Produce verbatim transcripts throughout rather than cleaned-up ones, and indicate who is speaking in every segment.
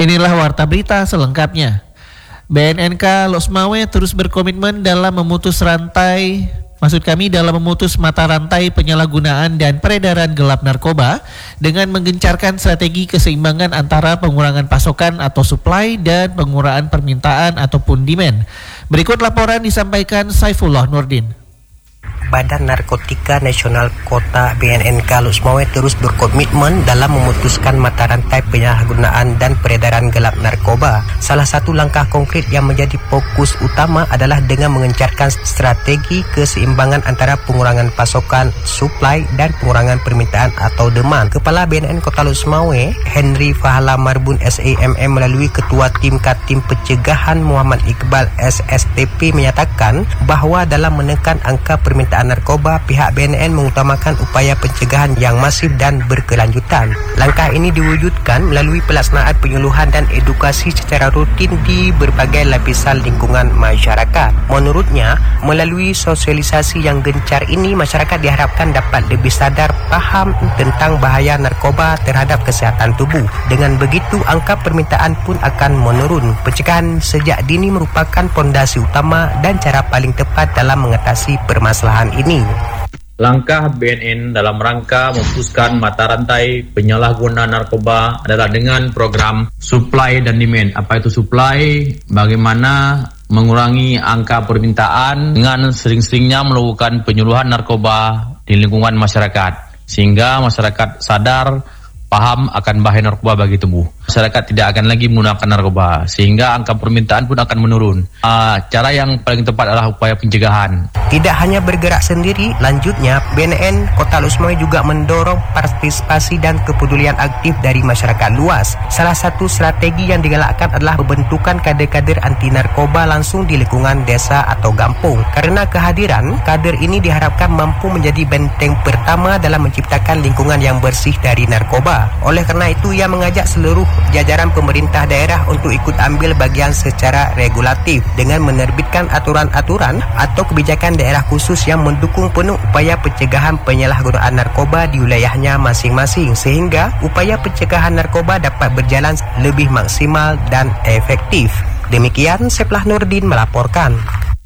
Speaker 1: Inilah warta berita selengkapnya. B N N K Losmawe terus berkomitmen dalam memutus rantai, maksud kami dalam memutus mata rantai penyalahgunaan dan peredaran gelap narkoba dengan menggencarkan strategi keseimbangan antara pengurangan pasokan atau supply dan pengurangan permintaan ataupun demand. Berikut laporan disampaikan Saifullah Nurdin.
Speaker 2: Badan Narkotika Nasional Kota B N N K Losmawe terus berkomitmen dalam memutuskan mata rantai penyalahgunaan dan peredaran gelap narkoba. Salah satu langkah konkret yang menjadi fokus utama adalah dengan mengencarkan strategi keseimbangan antara pengurangan pasokan, supply dan pengurangan permintaan atau demand. Kepala B N N Kota Losmawe, Henry Fahala Marbun S A M M melalui Ketua Tim Katim Pencegahan Muhammad Iqbal S S T P menyatakan bahawa dalam menekan angka permintaan narkoba, pihak B N N mengutamakan upaya pencegahan yang masif dan berkelanjutan. Langkah ini diwujudkan melalui pelaksanaan penyuluhan dan edukasi secara rutin di berbagai lapisan lingkungan masyarakat. Menurutnya, melalui sosialisasi yang gencar ini, masyarakat diharapkan dapat lebih sadar faham tentang bahaya narkoba terhadap kesihatan tubuh. Dengan begitu, angka permintaan pun akan menurun. Pencegahan sejak dini merupakan fondasi utama dan cara paling tepat dalam mengatasi permasalahan ini.
Speaker 3: Langkah B N N dalam rangka memutuskan mata rantai penyalahgunaan narkoba adalah dengan program supply dan demand. Apa itu supply? Bagaimana mengurangi angka permintaan dengan sering-seringnya melakukan penyuluhan narkoba di lingkungan masyarakat, sehingga masyarakat sadar, paham akan bahaya narkoba bagi tubuh. Masyarakat tidak akan lagi menggunakan narkoba, sehingga angka permintaan pun akan menurun. Uh, cara yang paling tepat adalah upaya pencegahan.
Speaker 2: Tidak hanya bergerak sendiri, lanjutnya B N N Kota Losmawe juga mendorong partisipasi dan kepedulian aktif dari masyarakat luas. Salah satu strategi yang digalakkan adalah pembentukan kader-kader anti narkoba langsung di lingkungan desa atau kampung. Karena kehadiran kader ini diharapkan mampu menjadi benteng pertama dalam menciptakan lingkungan yang bersih dari narkoba. Oleh karena itu, ia mengajak seluruh jajaran pemerintah daerah untuk ikut ambil bagian secara regulatif dengan menerbitkan aturan-aturan atau kebijakan daerah khusus yang mendukung penuh upaya pencegahan penyalahgunaan narkoba di wilayahnya masing-masing, sehingga upaya pencegahan narkoba dapat berjalan lebih maksimal dan efektif. Demikian, Saifullah Nurdin melaporkan.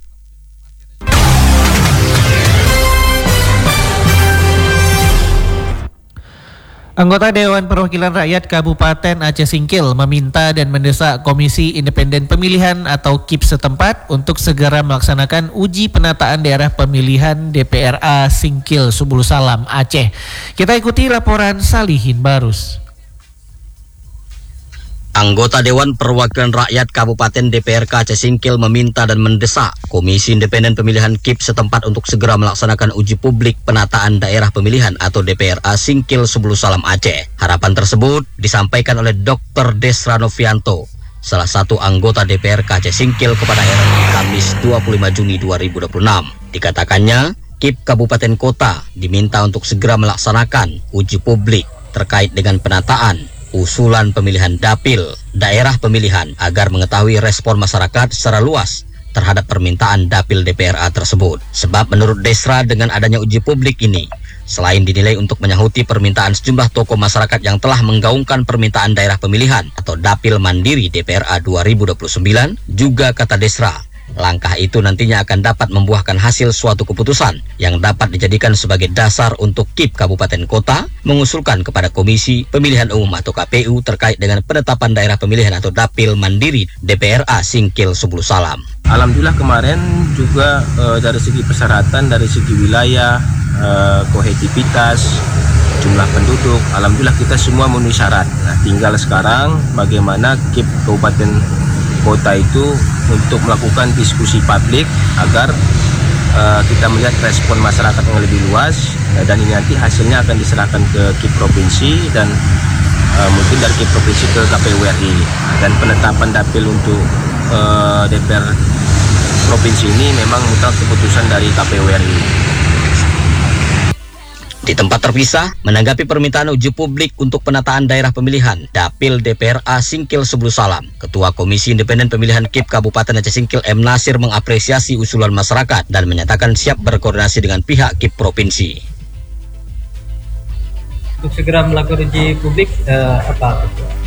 Speaker 1: Anggota Dewan Perwakilan Rakyat Kabupaten Aceh Singkil meminta dan mendesak Komisi Independen Pemilihan atau K I P setempat untuk segera melaksanakan uji penataan daerah pemilihan D P R A Singkil Subul Salam Aceh. Kita ikuti laporan Salihin Barus.
Speaker 4: Anggota Dewan Perwakilan Rakyat Kabupaten D P R K Aceh Singkil meminta dan mendesak Komisi Independen Pemilihan K I P setempat untuk segera melaksanakan uji publik penataan daerah pemilihan atau D P R A Singkil Subul Salam Aceh. Harapan tersebut disampaikan oleh Doktor Desra Novianto, salah satu anggota D P R K Aceh Singkil kepada R R I Kamis dua puluh lima Juni dua ribu dua puluh enam. Dikatakannya, K I P Kabupaten Kota diminta untuk segera melaksanakan uji publik terkait dengan penataan usulan pemilihan dapil daerah pemilihan agar mengetahui respon masyarakat secara luas terhadap permintaan dapil D P R A tersebut. Sebab menurut Desra, dengan adanya uji publik ini, selain dinilai untuk menyahuti permintaan sejumlah tokoh masyarakat yang telah menggaungkan permintaan daerah pemilihan atau dapil mandiri D P R A dua ribu dua puluh sembilan, juga kata Desra, langkah itu nantinya akan dapat membuahkan hasil suatu keputusan yang dapat dijadikan sebagai dasar untuk K I P Kabupaten Kota mengusulkan kepada Komisi Pemilihan Umum atau K P U terkait dengan penetapan daerah pemilihan atau dapil mandiri D P R A Singkil Subul Salam.
Speaker 5: Alhamdulillah kemarin juga e, dari segi persyaratan, dari segi wilayah, e, kohesivitas, jumlah penduduk, alhamdulillah kita semua memenuhi syarat. Nah, tinggal sekarang bagaimana K I P Kabupaten Kota itu untuk melakukan diskusi publik agar uh, kita melihat respon masyarakat yang lebih luas, uh, dan ini nanti hasilnya akan diserahkan ke K I P Provinsi dan uh, mungkin dari K I P Provinsi ke K P U R I. Dan penetapan dapil untuk uh, D P R Provinsi ini memang mutlak keputusan dari K P U R I.
Speaker 4: Di tempat terpisah, menanggapi permintaan uji publik untuk penataan daerah pemilihan Dapil D P R A Singkil Subul Salam, Ketua Komisi Independen Pemilihan K I P Kabupaten Aceh Singkil M. Nasir mengapresiasi usulan masyarakat dan menyatakan siap berkoordinasi dengan pihak K I P Provinsi.
Speaker 6: Untuk segera melakukan uji publik, eh, apa